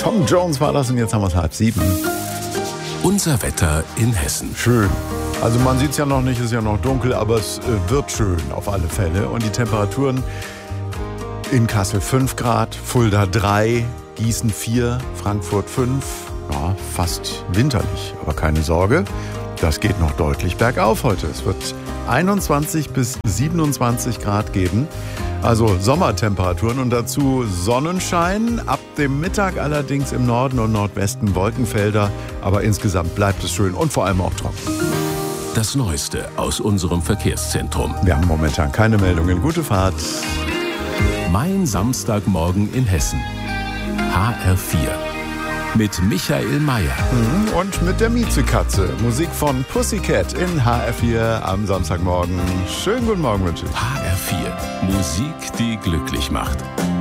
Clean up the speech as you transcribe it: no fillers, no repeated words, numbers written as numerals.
Tom Jones war das und jetzt haben wir es 6:30. Unser Wetter in Hessen. Schön. Also man sieht es ja noch nicht, ist ja noch dunkel, aber es wird schön auf alle Fälle. Und die Temperaturen in Kassel 5 Grad, Fulda 3, Gießen 4, Frankfurt 5. Ja, fast winterlich, aber keine Sorge. Das geht noch deutlich bergauf heute. Es wird 21 bis 27 Grad geben. Also Sommertemperaturen und dazu Sonnenschein. Ab dem Mittag allerdings im Norden und Nordwesten Wolkenfelder. Aber insgesamt bleibt es schön und vor allem auch trocken. Das Neueste aus unserem Verkehrszentrum. Wir haben momentan keine Meldungen. Gute Fahrt. Mein Samstagmorgen in Hessen. HR4. Mit Michael Mayer. Und mit der Miezekatze. Musik von Pussycat in HR4 am Samstagmorgen. Schönen guten Morgen wünsche ich. HR4. Musik, die glücklich macht.